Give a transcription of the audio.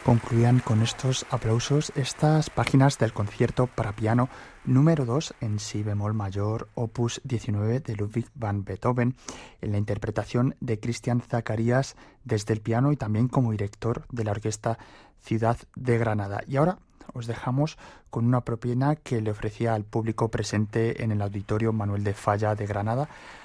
Concluían con estos aplausos estas páginas del concierto para piano número 2 en si bemol mayor, opus 19 de Ludwig van Beethoven, en la interpretación de Christian Zacarías desde el piano y también como director de la Orquesta Ciudad de Granada. Y ahora os dejamos con una propina que le ofrecía al público presente en el Auditorio Manuel de Falla de Granada